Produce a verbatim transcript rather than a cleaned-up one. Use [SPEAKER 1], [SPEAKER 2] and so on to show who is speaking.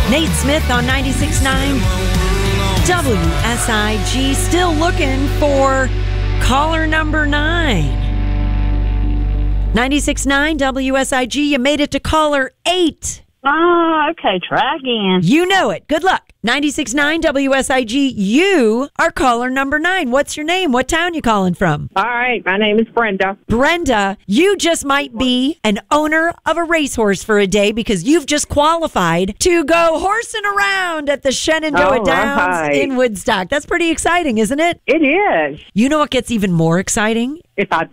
[SPEAKER 1] Nate Smith on ninety-six point nine W S I G. Still looking for caller number nine. ninety-six point nine W S I G. You made it to caller eight.
[SPEAKER 2] Oh, okay. Try again.
[SPEAKER 1] You know it. Good luck. ninety-six point nine W S I G. You are caller number nine. What's your name? What town you calling from?
[SPEAKER 2] All right. My name is Brenda.
[SPEAKER 1] Brenda, you just might be an owner of a racehorse for a day because you've just qualified to go horsing around at the Shenandoah
[SPEAKER 2] All
[SPEAKER 1] Downs
[SPEAKER 2] right.
[SPEAKER 1] in Woodstock. That's pretty exciting, isn't it?
[SPEAKER 2] It is.
[SPEAKER 1] You know what gets even more exciting?
[SPEAKER 2] If I